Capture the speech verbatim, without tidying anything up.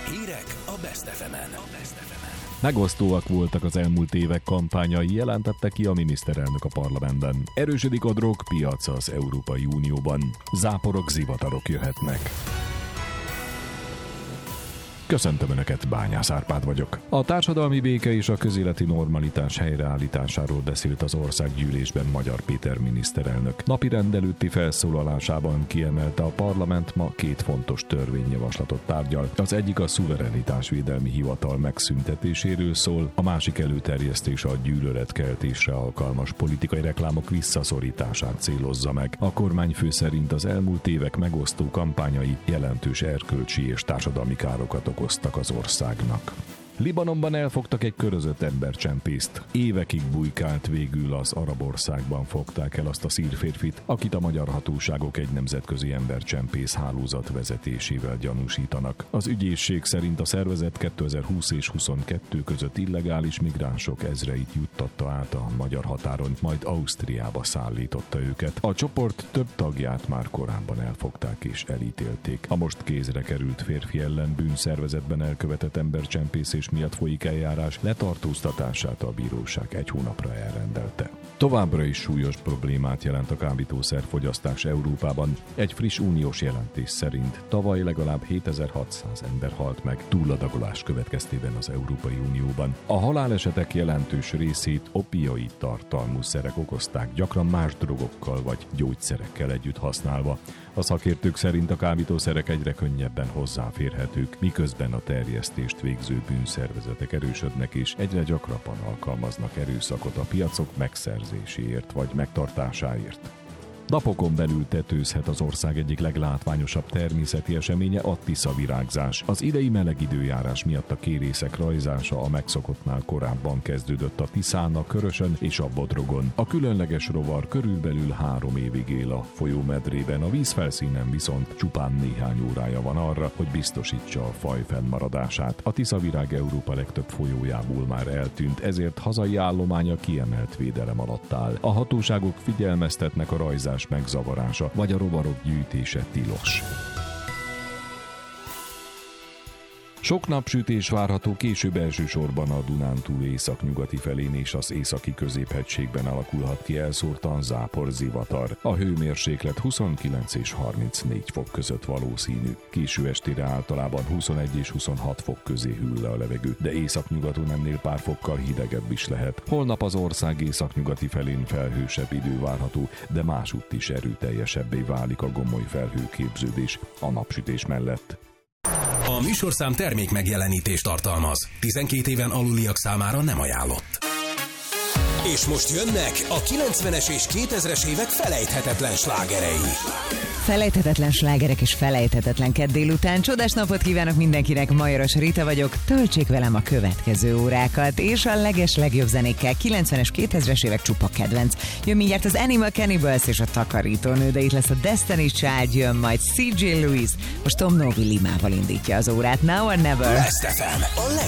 Hírek a Best ef emen. Megosztóak voltak az elmúlt évek kampányai, jelentette ki a miniszterelnök a parlamentben. Erősödik a drogpiac az Európai Unióban. Záporok, zivatarok jöhetnek. Köszöntöm Önöket, Bányász Árpád vagyok. A társadalmi béke és a közéleti normalitás helyreállításáról beszélt az országgyűlésben Magyar Péter miniszterelnök. Napirend előtti felszólalásában kiemelte, a parlament ma két fontos törvényjavaslatot tárgyal. Az egyik a szuverenitásvédelmi hivatal megszüntetéséről szól, a másik előterjesztése a gyűlöletkeltésre alkalmas politikai reklámok visszaszorítását célozza meg. A kormányfő szerint az elmúlt évek megosztó kampányai jelentős erkölcsi és társadalmi károkat okoztak az országnak. Libanonban elfogtak egy körözött embercsempészt. Évekig bujkált, végül az arab országban fogták el azt a szír férfit, akit a magyar hatóságok egy nemzetközi embercsempész hálózat vezetésével gyanúsítanak. Az ügyészség szerint a szervezet kétezer-húsz és huszonkettő között illegális migránsok ezreit juttatta át a magyar határon, majd Ausztriába szállította őket. A csoport több tagját már korábban elfogták és elítélték. A most kézre került férfi ellen bűnszervezetben elkövetett embercsempészés miatt folyik eljárás, letartóztatását a bíróság egy hónapra elrendelte. Továbbra is súlyos problémát jelent a kábítószerfogyasztás Európában. Egy friss uniós jelentés szerint tavaly legalább hétezer-hatszáz ember halt meg túladagolás következtében az Európai Unióban. A halálesetek jelentős részét opioid tartalmú szerek okozták, gyakran más drogokkal vagy gyógyszerekkel együtt használva. A szakértők szerint a kábítószerek egyre könnyebben hozzáférhetők, miközben a terjesztést végző bűnszervezetek erősödnek és egyre gyakrabban alkalmaznak erőszakot a piacok megszerzéséért vagy megtartásáért. Napokon belül tetőzhet az ország egyik leglátványosabb természeti eseménye, a Tisza-virágzás. Az idei meleg időjárás miatt a kérészek rajzása a megszokottnál korábban kezdődött a Tiszán, a Körösön és a Bodrogon. A különleges rovar körülbelül három évig él a folyómedrében, a vízfelszínen viszont csupán néhány órája van arra, hogy biztosítsa a faj fennmaradását. A Tisza-virág Európa legtöbb folyójából már eltűnt, ezért hazai állománya kiemelt védelem alatt áll. A hatóságok figyelmeztetnek a rajzás megzavarása vagy a rovarok gyűjtése tilos. Sok napsütés várható, később elsősorban a Dunántúl északnyugati felén és az északi középhegységben alakulhat ki elszórtan zápor, zivatar. A hőmérséklet huszonkilenc és harmincnégy fok között valószínű. Késő estére általában huszonegy és huszonhat fok közé hűl le a levegő, de északnyugaton ennél pár fokkal hidegebb is lehet. Holnap az ország északnyugati felén felhősebb idő várható, de másutt is erőteljesebbé válik a gomoly felhőképződés a napsütés mellett. A műsorszám termék megjelenítést tartalmaz. tizenkét éven aluliak számára nem ajánlott. És most jönnek a kilencvenes és kétezres évek felejthetetlen slágerei. Felejthetetlen slágerek és felejthetetlen kedd délután. Csodás napot kívánok mindenkinek, Majoros Rita vagyok. Töltsék velem a következő órákat, és a leges legjobb zenékkel. kilencvenes, kétezres évek csupa kedvenc. Jön mindjárt az Animal Cannibals és a Takarítónő, de itt lesz a Destiny's Child, jön majd cé jé Lewis. Most Tom Novi Limával indítja az órát. Now or never. Best ef em, a